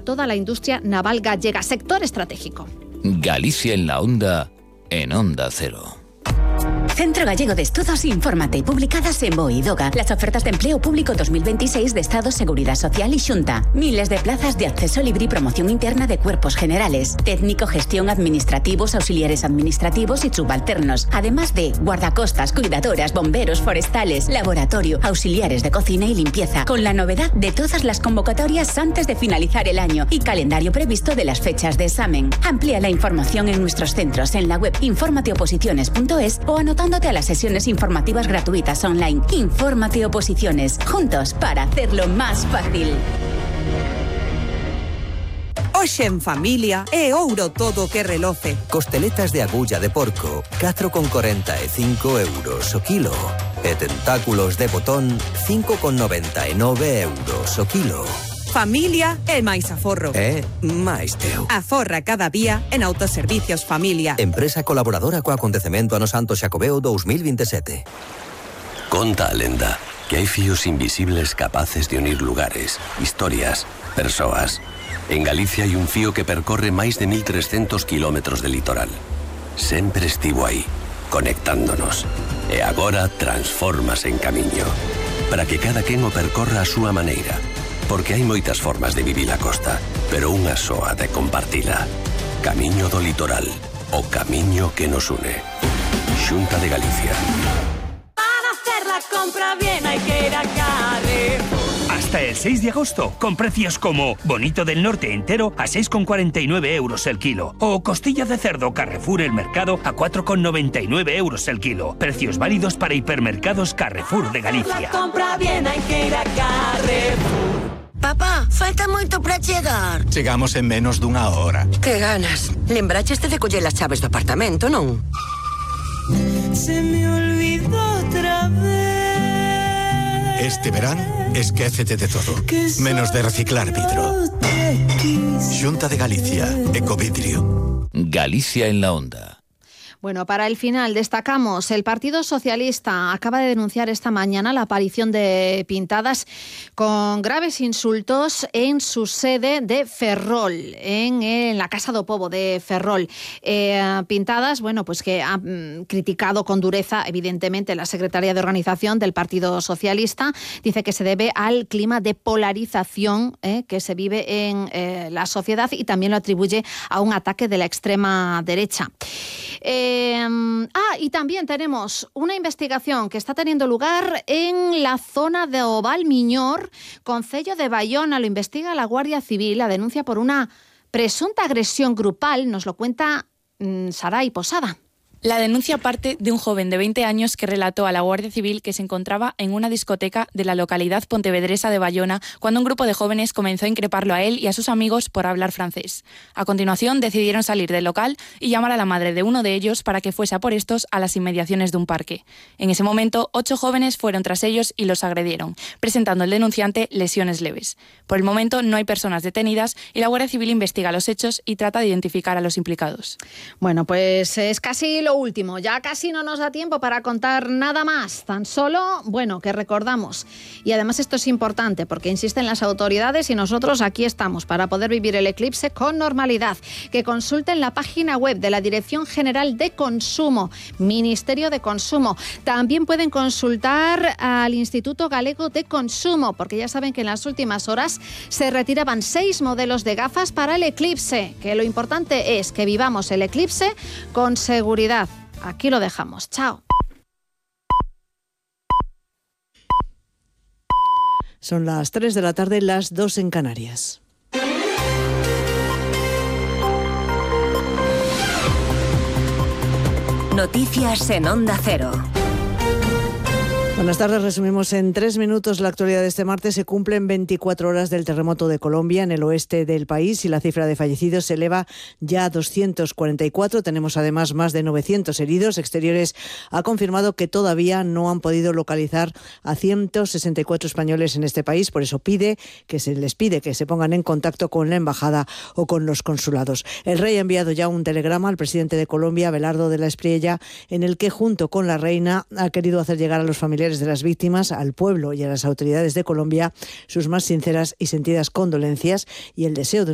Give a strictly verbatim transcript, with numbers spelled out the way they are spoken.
toda la industria naval gallega, sector estratégico. Galicia en la Onda, en Onda Cero. Centro Gallego de Estudos Infórmate, publicadas en BOE y DOGA. Las ofertas de empleo público dos mil veintiséis de Estado, Seguridad Social y Xunta. Miles de plazas de acceso libre y promoción interna de cuerpos generales. Técnico, gestión, administrativos, auxiliares administrativos y subalternos. Además de guardacostas, cuidadoras, bomberos, forestales, laboratorio, auxiliares de cocina y limpieza. Con la novedad de todas las convocatorias antes de finalizar el año y calendario previsto de las fechas de examen. Amplía la información en nuestros centros en la web informateoposiciones punto es o anotándote a las sesiones informativas gratuitas online. Infórmate Oposiciones, juntos para hacerlo más fácil. Hoxe en familia é ouro todo o que reloce. Costeletas de agulla de porco, catro con corenta e cinco euros o kilo. E tentáculos de botón, cinco con noventa e nove euros o kilo. Familia é máis aforro. É máis teu. Aforra cada día en Autoservicios Familia. Empresa colaboradora co acontecemento Ano Santo Xacobeo dos mil veintisiete. Conta a lenda que hai fíos invisibles capaces de unir lugares, historias, persoas. En Galicia hai un fío que percorre máis de mil trescentos kilómetros de litoral. Sempre estivo aí, conectándonos. E agora transfórmase en camiño. Para que cada quen o percorra a súa maneira. Porque hai moitas formas de vivir a costa, pero unha soa de compartila. Camiño do litoral, o camiño que nos une. Xunta de Galicia. Para hacer la compra bien hay que ir a Carrefour. Hasta el seis de agosto, con precios como bonito del norte entero a seis con cuarenta y nueve euros el kilo. O costilla de cerdo Carrefour El Mercado a cuatro con noventa y nueve euros el kilo. Precios válidos para hipermercados Carrefour de Galicia. La compra bien hay que ir a Carrefour. Papá, falta moito para chegar. Chegamos en menos dunha hora. Que ganas. Lembraches de coller as chaves do apartamento, non? Se me olvidó otra vez. Este verán, esquécete de todo, menos de reciclar vidro. Xunta de Galicia, Ecovidrio. Galicia en la Onda. Bueno, para el final destacamos, el Partido Socialista acaba de denunciar esta mañana la aparición de pintadas con graves insultos en su sede de Ferrol, en, en la Casa do Pobo de Ferrol. Eh, pintadas, bueno, pues que ha mm, criticado con dureza, evidentemente, la secretaria de organización del Partido Socialista. Dice que se debe al clima de polarización eh, que se vive en eh, la sociedad y también lo atribuye a un ataque de la extrema derecha. Eh, Eh, ah, y también tenemos una investigación que está teniendo lugar en la zona de Valmiñor, concello de Bayona. Lo investiga la Guardia Civil, la denuncia por una presunta agresión grupal. Nos lo cuenta mmm, Saray Posada. La denuncia parte de un joven de veinte años que relató a la Guardia Civil que se encontraba en una discoteca de la localidad pontevedresa de Bayona cuando un grupo de jóvenes comenzó a increparlo a él y a sus amigos por hablar francés. A continuación decidieron salir del local y llamar a la madre de uno de ellos para que fuese a por estos a las inmediaciones de un parque. En ese momento, ocho jóvenes fueron tras ellos y los agredieron, presentando el denunciante lesiones leves. Por el momento no hay personas detenidas y la Guardia Civil investiga los hechos y trata de identificar a los implicados. Bueno, pues es casi lo último, ya casi no nos da tiempo para contar nada más, tan solo, bueno, que recordamos. Y además esto es importante porque insisten las autoridades y nosotros aquí estamos para poder vivir el eclipse con normalidad. Que consulten la página web de la Dirección General de Consumo, Ministerio de Consumo. También pueden consultar al Instituto Galego de Consumo, porque ya saben que en las últimas horas se retiraban seis modelos de gafas para el eclipse, que lo importante es que vivamos el eclipse con seguridad. Aquí lo dejamos. Chao. Son las tres de la tarde, las dos en Canarias. Noticias en Onda Cero. Buenas tardes, resumimos en tres minutos la actualidad de este martes. Se cumplen veinticuatro horas del terremoto de Colombia en el oeste del país y la cifra de fallecidos se eleva ya a doscientos cuarenta y cuatro. Tenemos además más de novecientos heridos. Exteriores ha confirmado que todavía no han podido localizar a ciento sesenta y cuatro españoles en este país. Por eso pide que se les pide que se pongan en contacto con la embajada o con los consulados. El rey ha enviado ya un telegrama al presidente de Colombia, Abelardo de la Espriella, en el que junto con la reina ha querido hacer llegar a los familiares de las víctimas, al pueblo y a las autoridades de Colombia sus más sinceras y sentidas condolencias y el deseo de